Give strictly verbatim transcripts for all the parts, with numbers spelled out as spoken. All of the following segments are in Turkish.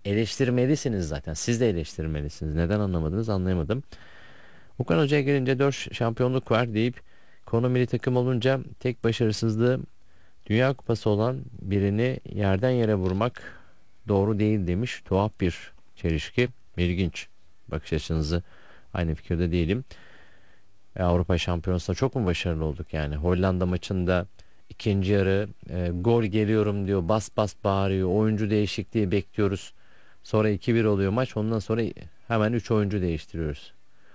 eleştirmelisiniz zaten. Siz de eleştirmelisiniz. Neden anlamadınız anlayamadım. Okan Hoca'ya gelince dört şampiyonluk var deyip konu milli takım olunca tek başarısızlığı Dünya Kupası olan birini yerden yere vurmak doğru değil demiş. Tuhaf bir çelişki. İlginç. Bakış açınızı aynı fikirde değilim. E, Avrupa Şampiyonası'nda çok mu başarılı olduk yani? Hollanda maçında ikinci yarı e, gol geliyorum diyor. Bas bas bağırıyor. Oyuncu değişikliği bekliyoruz. Sonra iki bir oluyor maç. Ondan sonra hemen üç oyuncu değiştiriyoruz.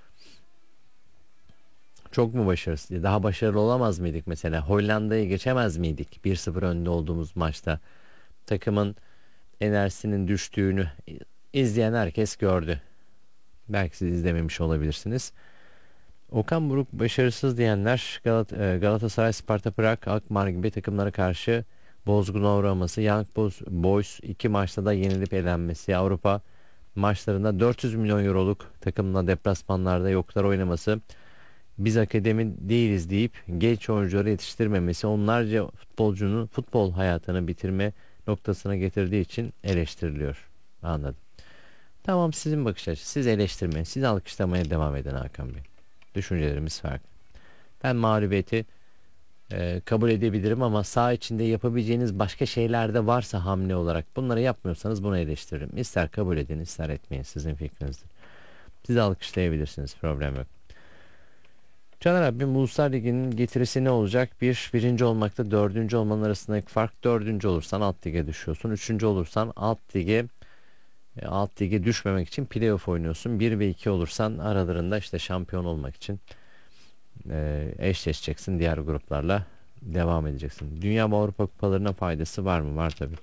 Çok mu başarısız? Daha başarılı olamaz mıydık mesela? Hollanda'yı geçemez miydik? bir sıfır önde olduğumuz maçta. Takımın enerjisinin düştüğünü izleyen herkes gördü. Belki siz izlememiş olabilirsiniz. Okan Buruk başarısız diyenler Galat e, Galatasaray, Sparta Prag, Alkmaar gibi takımlara karşı bozguna uğraması, Young Boys iki maçta da yenilip elenmesi, Avrupa maçlarında dört yüz milyon euroluk takımla deplasmanlarda yoklar oynaması, biz akademi değiliz deyip genç oyuncuları yetiştirmemesi onlarca futbolcunun futbol hayatını bitirme noktasına getirdiği için eleştiriliyor. Anladım. Tamam, sizin bakış açısı. Siz eleştirmeyin. Siz alkışlamaya devam edin Hakan Bey. Düşüncelerimiz farklı. Ben mağlubiyeti e, kabul edebilirim ama saha içinde yapabileceğiniz başka şeyler de varsa hamle olarak bunları yapmıyorsanız bunu eleştiririm. İster kabul edin ister etmeyin, sizin fikrinizdir. Siz alkışlayabilirsiniz, problem yok. Caner abim, Uluslar Ligi'nin getirisi ne olacak? Bir, birinci olmakta dördüncü olmanın arasındaki fark, dördüncü olursan alt lige düşüyorsun. Üçüncü olursan alt lige e, alt lige düşmemek için playoff oynuyorsun. Bir ve iki olursan aralarında işte şampiyon olmak için e, eşleşeceksin. Diğer gruplarla devam edeceksin. Dünya ve Avrupa kupalarına faydası var mı? Var tabii.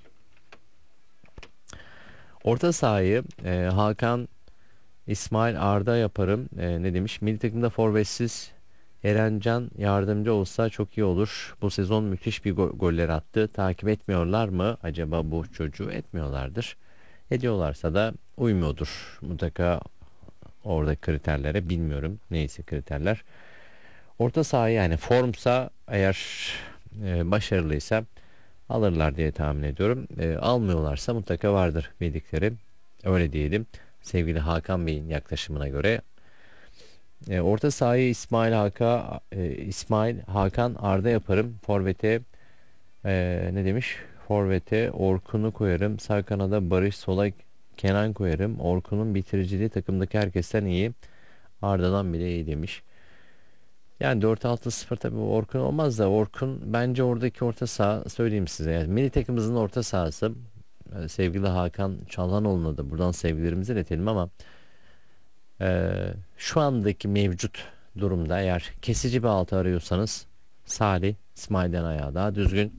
Orta sahayı e, Hakan İsmail Arda yaparım. E, ne demiş? Milli takımda forvetsiz Erencan yardımcı olsa çok iyi olur. Bu sezon müthiş bir go- goller attı. Takip etmiyorlar mı? Acaba bu çocuğu etmiyorlardır. Ediyorlarsa da uymuyordur. Mutlaka orada kriterlere, bilmiyorum. Neyse kriterler. Orta saha yani formsa eğer e, başarılıysa alırlar diye tahmin ediyorum. E, almıyorlarsa mutlaka vardır bildikleri. Öyle diyelim. Sevgili Hakan Bey'in yaklaşımına göre. E, orta sahayı İsmail Haka, e, İsmail Hakan Arda yaparım. Forvet'e e, ne demiş? Forvet'e Orkun'u koyarım. Sağ kanada Barış, sola Kenan koyarım. Orkun'un bitiriciliği takımdaki herkesten iyi. Arda'dan bile iyi demiş. Yani dört altı sıfır tabii Orkun olmaz da Orkun bence oradaki orta saha, söyleyeyim size. Yani milli takımımızın orta sahası e, sevgili Hakan Çalhanoğlu'na da buradan sevgilerimizi iletelim ama e, şu andaki mevcut durumda eğer kesici bir altı arıyorsanız Salih İsmail'den ayağı daha düzgün.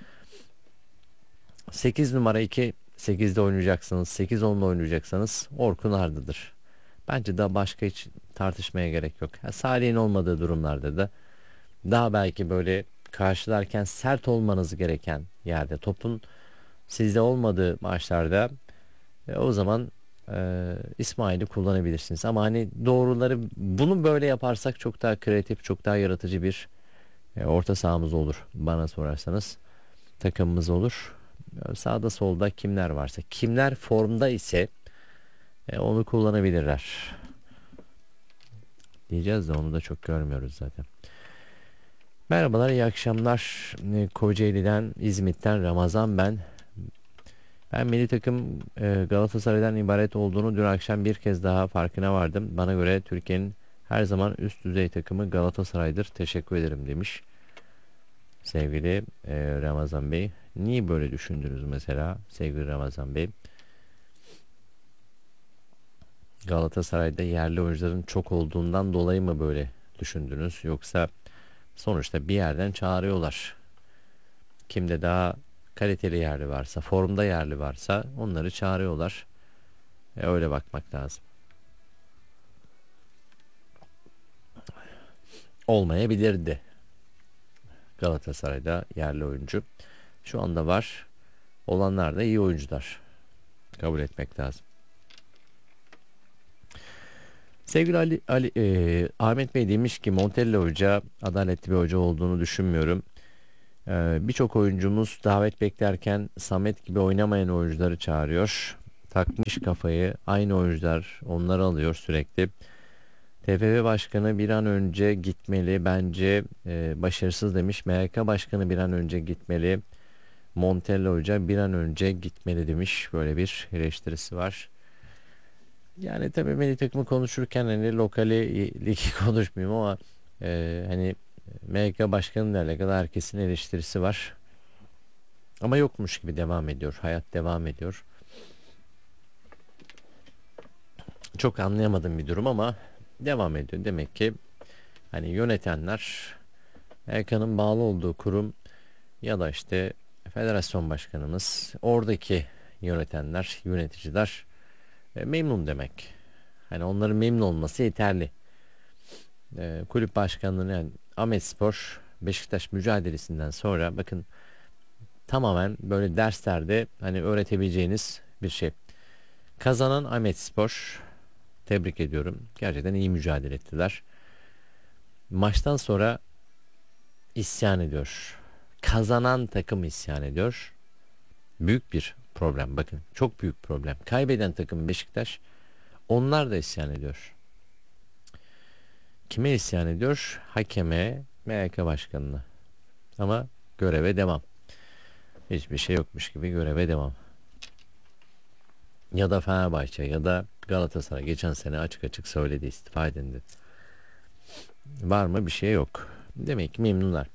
sekiz numara iki, sekizde oynayacaksınız. sekiz onla oynayacaksanız Orkun Arda'dır. Bence daha başka hiç tartışmaya gerek yok. Ha, Salih'in olmadığı durumlarda da daha belki böyle karşılarken sert olmanız gereken yerde, topun sizde olmadığı maçlarda e, o zaman e, İsmail'i kullanabilirsiniz. Ama hani doğruları, bunu böyle yaparsak çok daha kreatif, çok daha yaratıcı bir e, orta sahamız olur bana sorarsanız. Takımımız olur. E, Sağda solda kimler varsa, kimler formda ise e, onu kullanabilirler. Diyeceğiz de onu da çok görmüyoruz zaten. Merhabalar, iyi akşamlar. E, Kocaeli'den, İzmit'ten Ramazan ben. Ben milli takım e, Galatasaray'dan ibaret olduğunu dün akşam bir kez daha farkına vardım. Bana göre Türkiye'nin her zaman üst düzey takımı Galatasaray'dır. Teşekkür ederim demiş sevgili e, Ramazan Bey. Niye böyle düşündünüz mesela sevgili Ramazan Bey? Galatasaray'da yerli oyuncuların çok olduğundan dolayı mı böyle düşündünüz? Yoksa sonuçta bir yerden çağırıyorlar. Kimde daha kaliteli yerli varsa, formda yerli varsa onları çağırıyorlar. E, öyle bakmak lazım. Olmayabilirdi Galatasaray'da yerli oyuncu. Şu anda var. Olanlar da iyi oyuncular. Kabul etmek lazım. Sevgili Ali, Ali e, Ahmet Bey demiş ki Montella Hoca adaletli bir hoca olduğunu düşünmüyorum. E, Birçok oyuncumuz davet beklerken Samet gibi oynamayan oyuncuları çağırıyor. takmış kafayı. Aynı oyuncular onları alıyor sürekli. T F F Başkanı bir an önce gitmeli. Bence e, başarısız demiş. M H K Başkanı bir an önce gitmeli. Montella Hoca bir an önce gitmeli demiş. Böyle bir eleştirisi var. Yani tabii milli takımı konuşurken hani lokali ligi konuşmayayım ama e, hani M H K Başkanı'yla alakalı herkesin eleştirisi var. Ama yokmuş gibi devam ediyor. Hayat devam ediyor. Çok anlayamadığım bir durum ama devam ediyor. Demek ki hani yönetenler Erkan'ın bağlı olduğu kurum ya da işte federasyon başkanımız, oradaki yönetenler, yöneticiler e, memnun demek. Hani onların memnun olması yeterli. E, kulüp başkanlığını yani Ahmetspor Beşiktaş mücadelesinden sonra bakın tamamen böyle derslerde hani öğretebileceğiniz bir şey. Kazanan Ahmetspor, tebrik ediyorum. Gerçekten iyi mücadele ettiler. Maçtan sonra isyan ediyor. Kazanan takım isyan ediyor. Büyük bir problem, bakın çok büyük problem. Kaybeden takım Beşiktaş, onlar da isyan ediyor. Kime isyan ediyor? Hakeme, M H K başkanına. Ama göreve devam. Hiçbir şey yokmuş gibi göreve devam. Ya da Fenerbahçe ya da Galatasaray geçen sene açık açık söyledi, istifa edin dedi. Var mı? Bir şey yok. Demek ki memnunlar.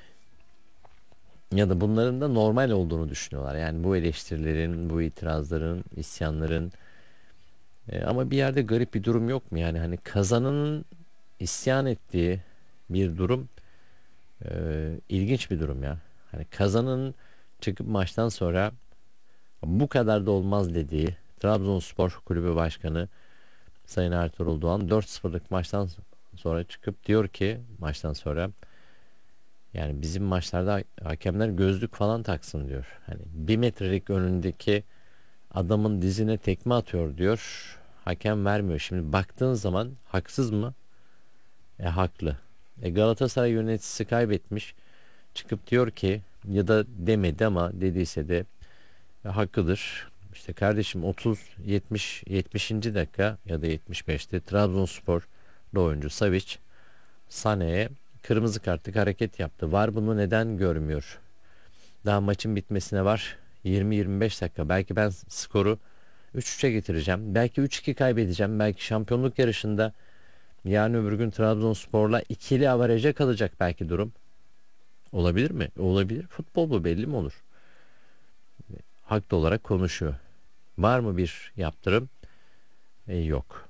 Ya da bunların da normal olduğunu düşünüyorlar. Yani bu eleştirilerin, bu itirazların, isyanların. E, ama bir yerde garip bir durum yok mu? Yani hani kazananın isyan ettiği bir durum e, ilginç bir durum ya. Hani kazananın çıkıp maçtan sonra bu kadar da olmaz dediği Trabzonspor Kulübü Başkanı Sayın Ertuğrul Doğan dört sıfırlık maçtan sonra çıkıp diyor ki maçtan sonra yani bizim maçlarda hakemler gözlük falan taksın diyor. Hani bir metrelik önündeki adamın dizine tekme atıyor diyor. Hakem vermiyor. Şimdi baktığın zaman haksız mı? E haklı. E Galatasaray yöneticisi kaybetmiş. Çıkıp diyor ki ya da demedi ama dediyse de e, hakkıdır. İşte kardeşim otuz yetmiş yetmişinci dakika ya da yetmiş beşte Trabzonspor oyuncu Savic Sané'ye kırmızı kartlık hareket yaptı. Var bunu neden görmüyor? Daha maçın bitmesine var yirmi yirmi beş dakika. Belki ben skoru üç üçe getireceğim. Belki üç iki kaybedeceğim. Belki şampiyonluk yarışında yarın öbür gün Trabzonspor'la ikili averaja kalacak belki durum. Olabilir mi? Olabilir. Futbol bu, belli mi olur? Haklı olarak konuşuyor. Var mı bir yaptırım? E, yok.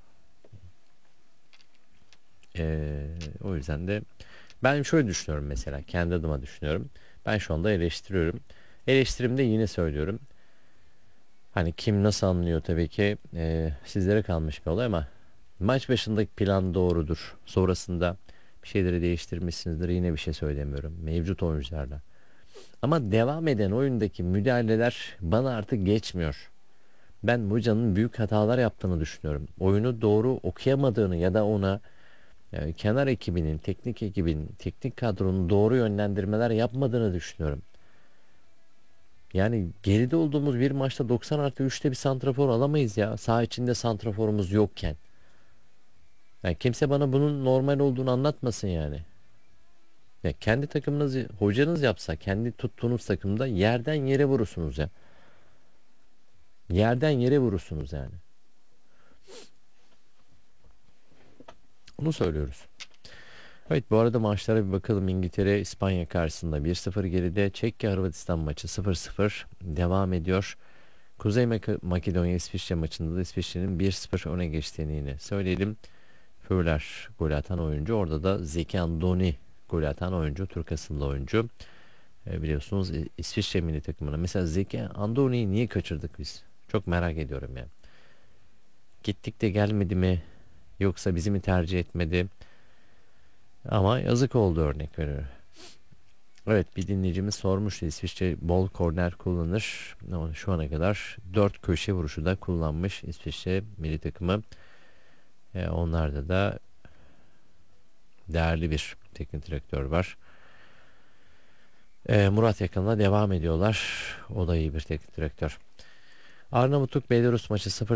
E, o yüzden de ben şöyle düşünüyorum mesela. Kendi adıma düşünüyorum. Ben şu anda eleştiriyorum. Eleştirimde yine söylüyorum. Hani kim nasıl anlıyor tabii ki e, sizlere kalmış bir olay ama maç başındaki plan doğrudur. Sonrasında bir şeyleri değiştirmişsinizdir. Yine bir şey söylemiyorum. Mevcut oyuncularla. Ama devam eden oyundaki müdahaleler bana artık geçmiyor. Ben hocanın büyük hatalar yaptığını düşünüyorum. Oyunu doğru okuyamadığını ya da ona e, kenar ekibinin, teknik ekibin, teknik kadronun doğru yönlendirmeler yapmadığını düşünüyorum. Yani geride olduğumuz bir maçta doksan artı üçte bir santrafor alamayız ya. Saha içinde santraforumuz yokken. Yani kimse bana bunun normal olduğunu anlatmasın yani. Ya kendi takımınız, hocanız yapsa, kendi tuttuğunuz takımda yerden yere vurursunuz ya. Yerden yere vurursunuz yani. Onu söylüyoruz. Evet, bu arada maçlara bir bakalım. İngiltere İspanya karşısında bir sıfır geride. Çekya Hırvatistan maçı sıfır sıfır devam ediyor. Kuzey Mak- Makedonya İsviçre maçında da İsviçre'nin bir sıfır öne geçtiğini yine söyleyelim. Föhler gol atan oyuncu. Orada da Zeki Andoni gol atan oyuncu. Türk asıllı oyuncu. E, biliyorsunuz İ- İsviçre milli takımına. Mesela Zeki Andoni'yi niye kaçırdık biz? Çok merak ediyorum ya. Gittik de gelmedi mi? Yoksa bizi mi tercih etmedi? Ama yazık oldu, örnek veriyorum. Evet, bir dinleyicimiz sormuştu, İsviçre bol korner kullanır. Ama şu ana kadar dört köşe vuruşu da kullanmış İsviçre milli takımı. E, onlarda da değerli bir teknik direktör var. E, Murat Yakın'la devam ediyorlar. O da iyi bir teknik direktör. Arnavutluk Belarus maçı